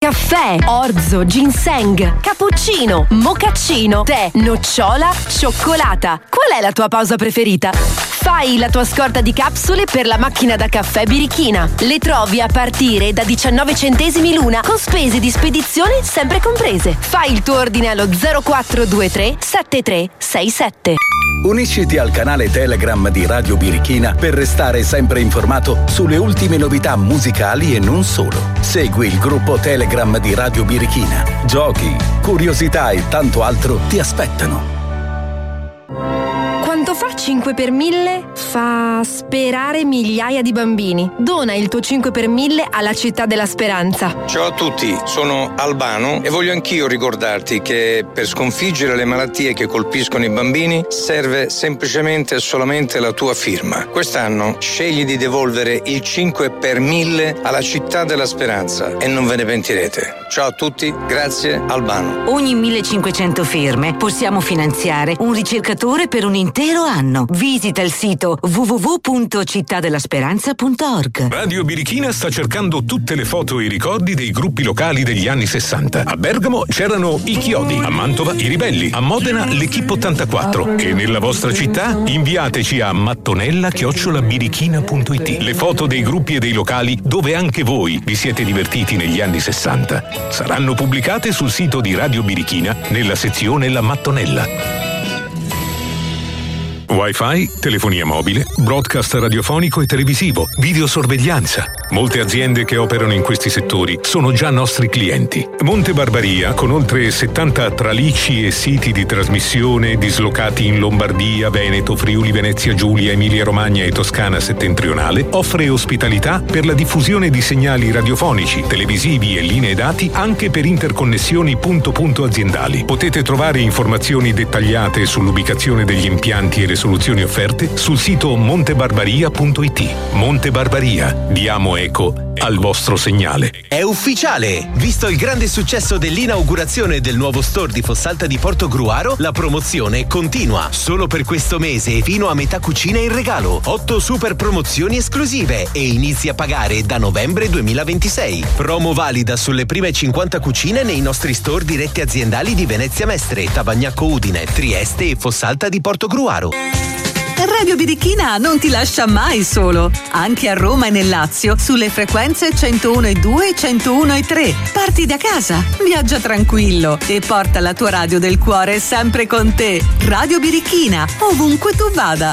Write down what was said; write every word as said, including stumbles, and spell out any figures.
caffè, orzo, ginseng, cappuccino, mocaccino, tè, nocciola, cioccolata. Qual è la tua pausa preferita? Fai la tua scorta di capsule per la macchina da caffè Birichina. Le trovi a partire da diciannove centesimi l'una, con spese di spedizione sempre comprese. Fai il tuo ordine allo zero quattro due tre sette tre sei sette. Unisciti al canale Telegram di Radio Birichina per restare sempre informato sulle ultime novità musicali e non solo. Segui il gruppo Telegram di Radio Birichina. Giochi, curiosità e tanto altro ti aspettano. Quanto fa cinque per mille? Fa sperare migliaia di bambini. Dona il tuo cinque per mille alla Città della Speranza. Ciao a tutti, sono Albano e voglio anch'io ricordarti che per sconfiggere le malattie che colpiscono i bambini serve semplicemente e solamente la tua firma. Quest'anno scegli di devolvere il cinque per mille alla Città della Speranza e non ve ne pentirete. Ciao a tutti, grazie Albano. Ogni millecinquecento firme possiamo finanziare un ricercatore per un intero anno. Visita il sito w w w punto città della speranza punto org. Radio Birichina sta cercando tutte le foto e i ricordi dei gruppi locali degli anni sessanta. A Bergamo c'erano i Chiodi, a Mantova i Ribelli, a Modena l'Equipe ottantaquattro. E nella vostra città inviateci a mattonella chiocciola birichina punto it le foto dei gruppi e dei locali dove anche voi vi siete divertiti negli anni sessanta. Saranno pubblicate sul sito di Radio Birichina nella sezione La Mattonella. Wi-Fi, telefonia mobile, broadcast radiofonico e televisivo, videosorveglianza. Molte aziende che operano in questi settori sono già nostri clienti. Monte Barbaria, con oltre settanta tralicci e siti di trasmissione dislocati in Lombardia, Veneto, Friuli, Venezia Giulia, Emilia Romagna e Toscana settentrionale, offre ospitalità per la diffusione di segnali radiofonici, televisivi e linee dati anche per interconnessioni punto-punto aziendali. Potete trovare informazioni dettagliate sull'ubicazione degli impianti e le soluzioni offerte sul sito montebarbaria punto it. Monte Barbaria, diamo eco al vostro segnale. È ufficiale! Visto il grande successo dell'inaugurazione del nuovo store di Fossalta di Portogruaro, la promozione continua. Solo per questo mese e fino a metà cucina in regalo. otto super promozioni esclusive e inizi a pagare da novembre duemilaventisei. Promo valida sulle prime cinquanta cucine nei nostri store diretti aziendali di Venezia Mestre, Tavagnacco Udine, Trieste e Fossalta di Portogruaro. Radio Birichina non ti lascia mai solo. Anche a Roma e nel Lazio sulle frequenze centouno e due e centouno e tre. Parti da casa, viaggia tranquillo e porta la tua radio del cuore sempre con te. Radio Birichina, ovunque tu vada.